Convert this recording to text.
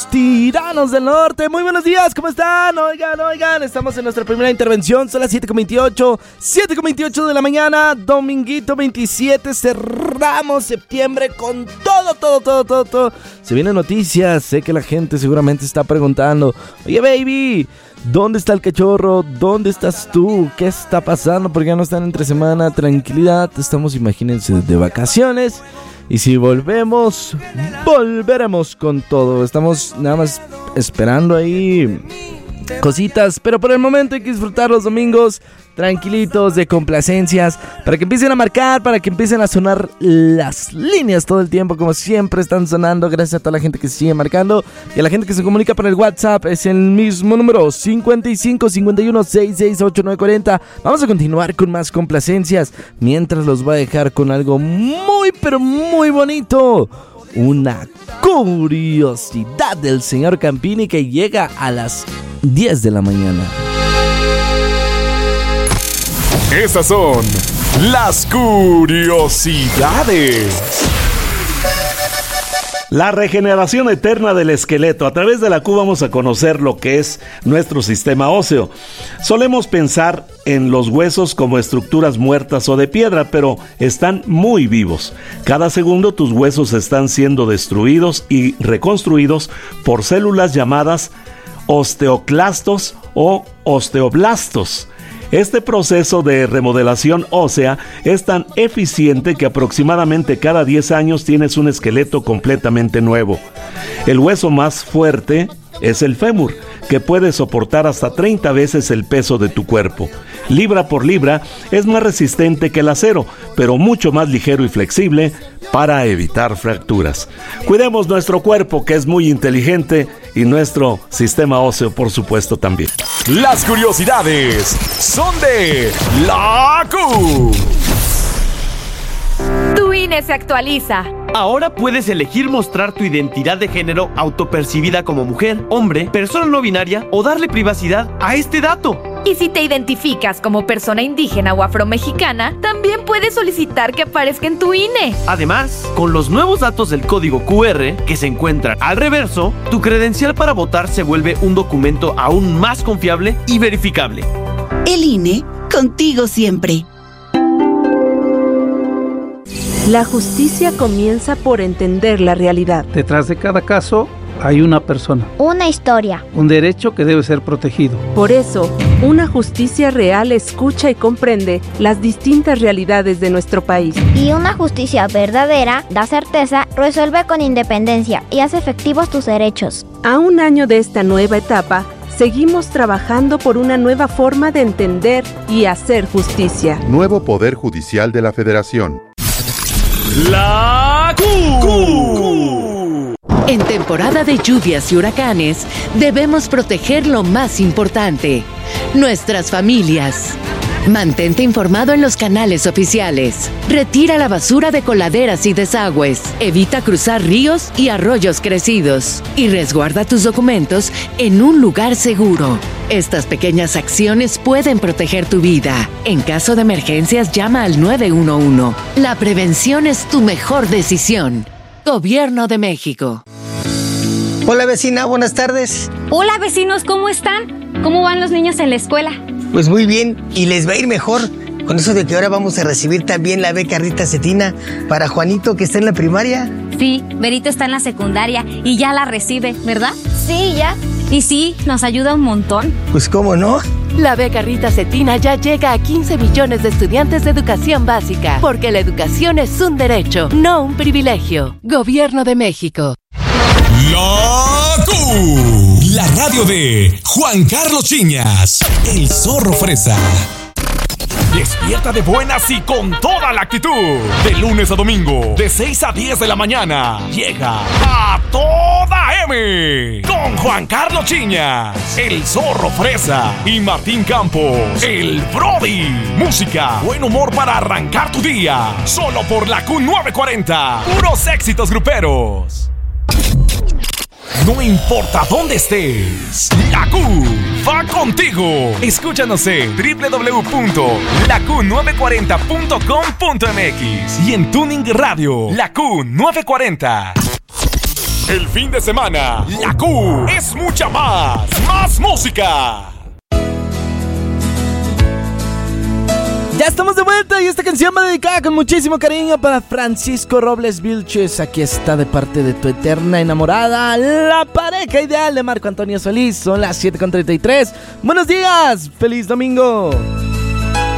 Tiranos del Norte. Muy buenos días, ¿cómo están? Oigan, estamos en nuestra primera intervención. Son las 7:28 de la mañana, dominguito 27. Cerramos septiembre con todo. Se vienen noticias. Sé que la gente seguramente está preguntando: oye, baby, ¿dónde está el cachorro? ¿Dónde estás tú? ¿Qué está pasando? ¿Por qué no están entre semana? Tranquilidad, estamos, imagínense, de vacaciones. Y si volveremos con todo. Estamos nada más esperando ahí cositas, pero por el momento hay que disfrutar los domingos tranquilitos, de complacencias, para que empiecen a marcar, para que empiecen a sonar las líneas todo el tiempo, como siempre están sonando. Gracias a toda la gente que sigue marcando y a la gente que se comunica por el WhatsApp. Es el mismo número, 55 51 668 940. Vamos a continuar con más complacencias, mientras los voy a dejar con algo muy, pero muy bonito. Una curiosidad del señor Campini que llega a las 10 de la mañana. Estas son las curiosidades. La regeneración eterna del esqueleto. A través de la Q vamos a conocer lo que es nuestro sistema óseo. Solemos pensar en los huesos como estructuras muertas o de piedra, pero están muy vivos. Cada segundo tus huesos están siendo destruidos y reconstruidos por células llamadas osteoclastos o osteoblastos. Este proceso de remodelación ósea es tan eficiente que aproximadamente cada 10 años tienes un esqueleto completamente nuevo. El hueso más fuerte es el fémur, que puede soportar hasta 30 veces el peso de tu cuerpo. Libra por libra es más resistente que el acero, pero mucho más ligero y flexible para evitar fracturas. Cuidemos nuestro cuerpo, que es muy inteligente, y nuestro sistema óseo, por supuesto, también. Las curiosidades son de la Q. Tu INE se actualiza. Ahora puedes elegir mostrar tu identidad de género autopercibida como mujer, hombre, persona no binaria o darle privacidad a este dato. Y si te identificas como persona indígena o afromexicana, también puedes solicitar que aparezca en tu INE. Además, con los nuevos datos del código QR que se encuentran al reverso, tu credencial para votar se vuelve un documento aún más confiable y verificable. El INE, contigo siempre. La justicia comienza por entender la realidad. Detrás de cada caso hay una persona. Una historia. Un derecho que debe ser protegido. Por eso, una justicia real escucha y comprende las distintas realidades de nuestro país. Y una justicia verdadera da certeza, resuelve con independencia y hace efectivos tus derechos. A un año de esta nueva etapa, seguimos trabajando por una nueva forma de entender y hacer justicia. Nuevo Poder Judicial de la Federación. La Q. En temporada de lluvias y huracanes, debemos proteger lo más importante: nuestras familias. Mantente informado en los canales oficiales. Retira la basura de coladeras y desagües. Evita cruzar ríos y arroyos crecidos. Y resguarda tus documentos en un lugar seguro. Estas pequeñas acciones pueden proteger tu vida. En caso de emergencias, llama al 911. La prevención es tu mejor decisión. Gobierno de México. Hola vecina, buenas tardes. Hola vecinos, ¿cómo están? ¿Cómo van los niños en la escuela? Pues muy bien, y les va a ir mejor con eso de que ahora vamos a recibir también la beca Rita Cetina para Juanito, que está en la primaria. Sí, Berito está en la secundaria y ya la recibe, ¿verdad? Sí, ya. Y sí, nos ayuda un montón. Pues cómo no. La beca Rita Cetina ya llega a 15 millones de estudiantes de educación básica, porque la educación es un derecho, no un privilegio. Gobierno de México. La Q, la radio de Juan Carlos Chiñas, el zorro fresa. Despierta de buenas y con toda la actitud. De lunes a domingo, de 6 a 10 de la mañana, llega A Toda M con Juan Carlos Chiñas, el zorro fresa, y Martín Campos, el Brody. Música, buen humor para arrancar tu día. Solo por la Q940. Puros éxitos gruperos. No importa dónde estés, la Q va contigo. Escúchanos en www.laQ940.com.mx y en Tuning Radio, la Q940. El fin de semana, la Q es mucha más. Más música. Ya estamos de vuelta y esta canción va dedicada con muchísimo cariño para Francisco Robles Vilches. Aquí está de parte de tu eterna enamorada, la pareja ideal de Marco Antonio Solís. Son las 7:33. Buenos días, feliz domingo.